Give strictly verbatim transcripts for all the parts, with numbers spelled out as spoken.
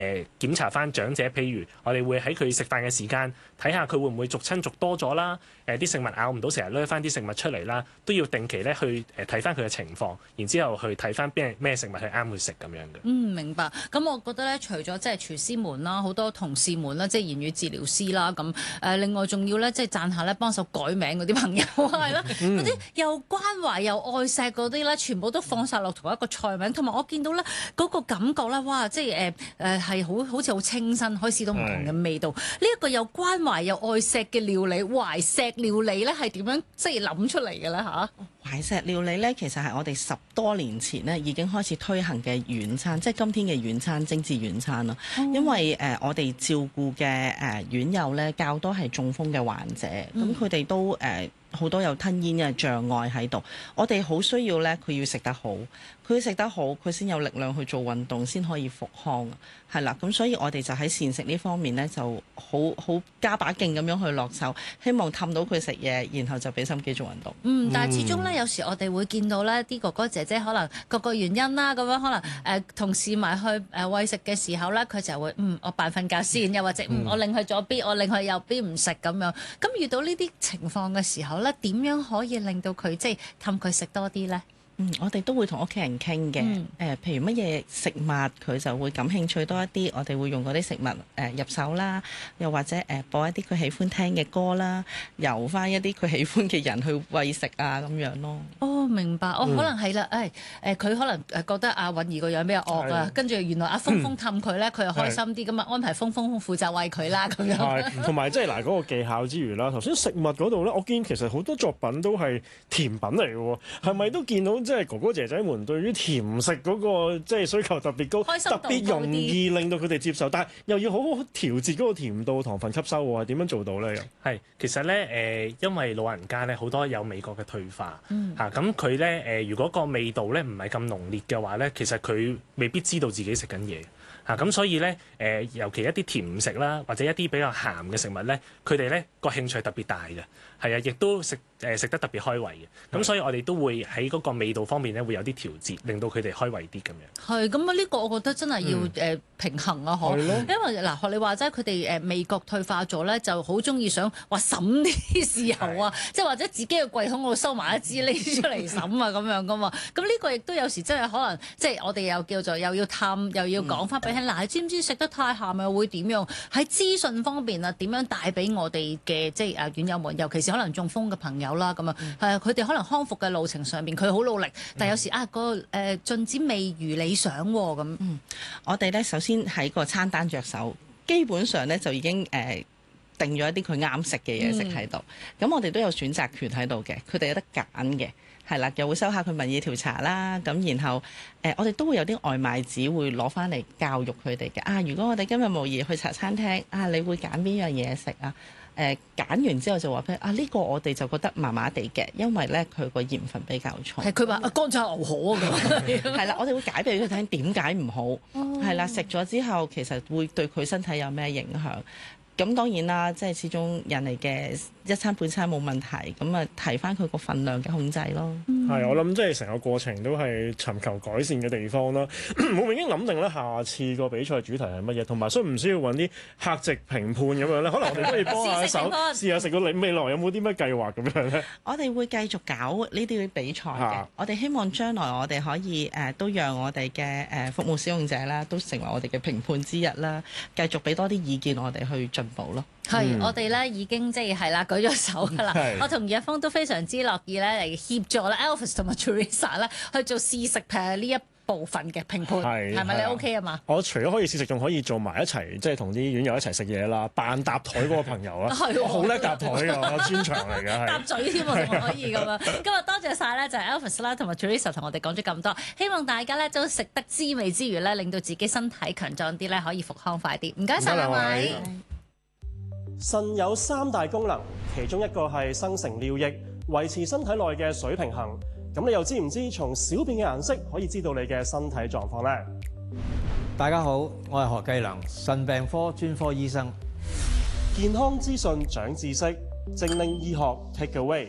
誒檢查翻長者，譬如我哋會喺佢食飯嘅時間睇下佢會唔會逐親逐多咗啦，誒啲食物咬唔到，成日攞翻啲食物出嚟啦，都要定期咧去誒睇翻佢嘅情況，然之後去睇翻邊咩食物係啱佢食咁樣嘅。 嗯，明白。咁我覺得咧，除咗即係廚師們啦，好多同事們啦，即係言語治療師啦，咁誒另外仲要咧，即係讚下咧幫手改名嗰啲朋友係啦，嗰啲又關懷又愛錫嗰啲咧，全部都放晒落同一個菜名，同埋我見到咧嗰個感覺咧，哇！即係誒誒係好好似好清新，可以試到唔同嘅味道。呢一個又關懷又愛錫嘅料理，懷錫料理咧係點樣即係諗出嚟嘅咧嚇？ 懷錫料理咧，其實係我哋十多年前咧已經開始推行嘅軟餐，即係今天嘅軟餐、精緻軟餐咯。嗯、因為誒、呃、我哋照顧嘅誒院友咧較多係中風嘅患者，咁佢哋都誒。呃好多有吞咽嘅障礙喺度，我哋好需要咧，佢要食得好，佢食得好，佢先有力量去做運動，先可以復康，係啦。咁所以我哋就喺膳食呢方面咧，就好好加把勁咁樣去落手，希望氹到佢食嘢，然後就俾心機做運動。 嗯，但係始終咧，有時我哋會見到咧，啲哥哥姐姐可能各個原因啦，咁樣可能誒、呃、同事埋去誒餵食嘅時候咧，佢就會嗯我扮瞓覺先，又或者嗯我擰去左邊，我擰去右邊唔食咁樣。咁遇到呢啲情況嘅時候咧，點樣可以令到佢即係氹佢食多啲咧？ 嗯，我哋都會同屋企人傾嘅。誒、 嗯呃，譬如乜嘢食物佢就會感興趣多一啲，我哋會用嗰啲食物誒、呃、入手啦，又或者誒、呃、播一啲佢喜歡聽嘅歌啦，由翻一啲佢喜歡嘅人去餵食啊咁樣咯。 哦，明白。哦， 嗯、 可能係啦。誒、哎、誒，佢、呃、可能誒覺得阿允兒個樣比較惡啊，跟住原來阿峰峰氹佢咧，佢又開心啲，咁啊安排峰峰負責餵佢啦咁樣。 係，同埋即係嗱嗰個技巧之餘啦，頭先食物嗰度咧，我見其實好多作品都係甜品嚟嘅喎，係咪都見到即係哥哥姐姐們對於甜食嗰個即係需求特別高，特別容易令到佢哋接受，但係又要好好調節嗰個甜度、糖分吸收喎，點樣做到咧？又係其實咧誒、呃，因為老人家咧好多有味覺嘅退化嚇，咁佢咧誒，如果個味道咧唔係咁濃烈嘅話咧，其實佢未必知道自己食緊嘢嚇，咁、啊、所以咧誒、呃，尤其一啲甜食啦，或者一啲比較鹹嘅食物咧，佢哋咧個興趣特別大嘅，係啊，亦都食誒食得特別開胃嘅，咁的所以我哋都會喺嗰個味道方面咧會有啲調節，令到佢哋開胃啲咁樣。係咁啊，呢個我覺得真係要誒、嗯呃、平衡啊，嗬的，因為嗱學你話齋，佢哋誒味覺退化咗咧，就好中意想話審啲豉油啊，的即係或者自己嘅櫃桶度收埋一支拎出嚟審啊咁樣噶嘛。咁呢個亦都有時真係可能，即係我哋又叫做又要氹，又要講翻俾佢。嗱、嗯，你知唔知食得太鹹又會點樣？喺資訊方面啊，點樣帶俾我哋嘅即係誒院友們，尤其是可能中風嘅朋友啦，咁啊係佢哋可能康復嘅路程上邊，佢好努力，但係有時啊個誒進展未如理想喎咁。 嗯，我哋咧首先喺個餐單着手，基本上咧就已經誒、呃、定咗一啲佢啱食嘅嘢食喺度。咁、嗯、我哋都有選擇權喺度嘅，佢哋有得揀嘅，係啦，又會收下佢民意調查啦。咁然後誒、呃，我哋都會有啲外賣紙會攞翻嚟教育佢哋嘅。啊，如果我哋今日無意去茶餐廳，啊，你會揀邊樣嘢食啊？誒揀、呃、完之後就話俾啊呢、呢個我哋就覺得麻麻地嘅，因為咧佢個鹽分比較重。 係佢話啊乾炒牛河啊咁。係啦，我哋會解俾佢聽點解唔好。係啦、哦，食咗之後其實會對佢身體有咩影響？咁當然啦，即係始終人嚟嘅一餐半餐冇問題，咁啊提翻佢個份量嘅控制咯。係、 嗯，我諗即係成個過程都係尋求改善嘅地方啦。我已經諗定咧，下次個比賽主題係乜嘢，同埋需唔需要揾啲客席評判咁樣咧？可能我哋可以幫下手，試下食個你未來有冇啲咩計劃咁樣咧？ 我哋會繼續搞呢啲比賽嘅。啊、我哋希望將來我哋可以誒、呃、都讓我哋嘅誒服務使用者啦，都成為我哋嘅評判之一啦。繼續俾多啲意見我哋去進步咯。 係，嗯、我哋咧已經即係係啦，舉咗手㗎啦。是我同葉一峰都非常之樂意咧嚟協助咧 Alvis 同埋 Teresa 咧去做試食誒呢一部分嘅評判，係咪你 OK 啊嘛？ 我除咗可以試食，仲可以做埋一齊，即係同啲院友一齊食嘢啦，扮搭台嗰個朋友啊，我好叻搭台㗎，專長嚟㗎， 搭嘴添啊，仲可以咁樣。今日多謝晒咧，就係 Alvis 啦，同埋 Teresa 同我哋講咗咁多，希望大家咧都食得滋味之餘咧，令到自己身體強壯啲咧，可以復康快啲。唔該晒兩位。 腎有三大功能，其中一個係生成尿液，維持身體內嘅水平衡。咁你又知唔知從小便嘅顏色可以知道你嘅身體狀況呢？ 大家好，我係何繼良，腎病科專科醫生。 健康資訊長知識，精靈醫學 Take Away。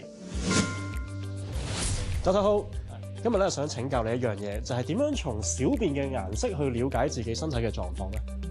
周太好，今日咧想請教你一樣嘢，就係點樣從小便嘅顏色去了解自己身體嘅狀況呢？